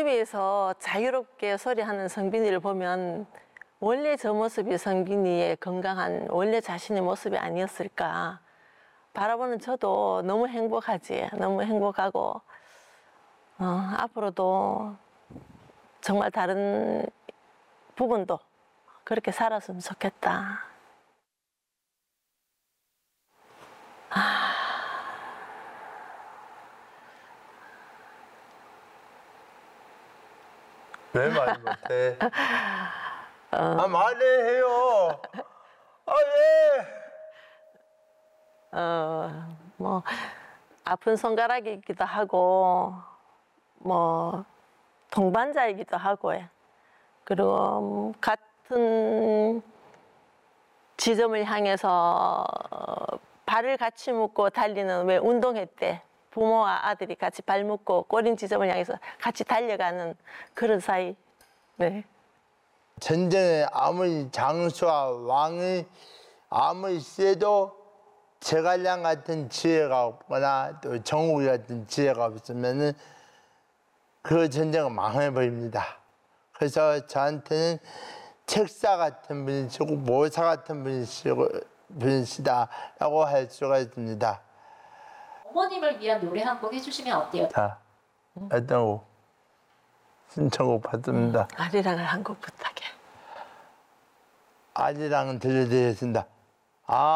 텔레비에서 자유롭게 소리하는 성빈이를 보면 원래 저 모습이 성빈이의 건강한 원래 자신의 모습이 아니었을까 바라보는 저도 너무 행복하지. 너무 행복하고 앞으로도 정말 다른 부분도 그렇게 살았으면 좋겠다. 왜 말 못해? 말해요. 예. 뭐 아픈 손가락이기도 하고 뭐 동반자이기도 하고 그리고 같은 지점을 향해서 발을 같이 묶고 달리는 왜 운동회 때 부모와 아들이 같이 발 묶고 꼬린 지점을 향해서 같이 달려가는 그런 사이. 네. 전쟁에 아무리 장수와 왕이 아무리 세도 제갈량 같은 지혜가 없거나 또 정국이 같은 지혜가 없으면은 그 전쟁은 망해버립니다. 그래서 저한테는 책사 같은 분이시고 모사 같은 분이시다라고 할 수가 있습니다. 어머님을 위한 노래 한 곡 해주시면 어때요? 자, 어떤 곡? 신청곡 받습니다. 아리랑을 한 곡 부탁해. 아리랑은 들려드리겠습니다.